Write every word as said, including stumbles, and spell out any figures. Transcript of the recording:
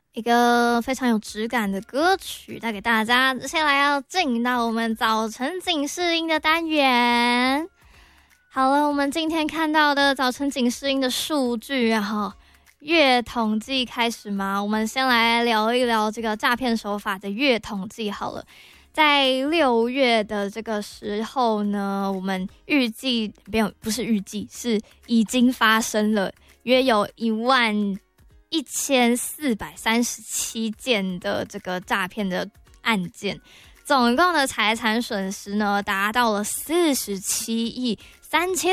一个非常有质感的歌曲带给大家。接下来要进到我们早晨警示音的单元。好了，我们今天看到的早晨警示音的数据啊，月统计开始吗？我们先来聊一聊这个诈骗手法的月统计好了。在六月的这个时候呢，我们预计没有，不是预计，是已经发生了约有一万一千四百三十七件的这个诈骗的案件，总共的财产损失呢达到了四十七亿三千